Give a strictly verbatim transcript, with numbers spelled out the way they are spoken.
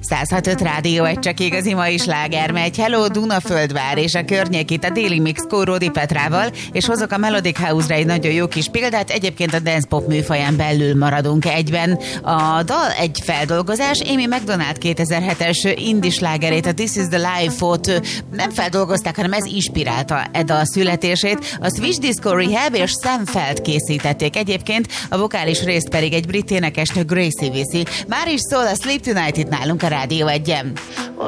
száz hat öt Rádió egy csak igazi mai sláger megy. Hello Dunaföldvár és a környék itt a Déli Mix Kóródi Petrával, és hozok a Melodic House-ra egy nagyon jó kis példát. Egyébként a dance pop műfaján belül maradunk egyben. A dal egy feldolgozás, Amy Macdonald kétezer-hetes indie slágerét, a This is the Life-ot nem feldolgozták, hanem ez inspirálta e dal születését. A Switch Disco Rehab és Sam Feld készítették egyébként, a vokális részt pedig egy brit énekesnő, Gracie viszi. Már is szól a Sleep Tonight itt nálunk a Rádió egyen.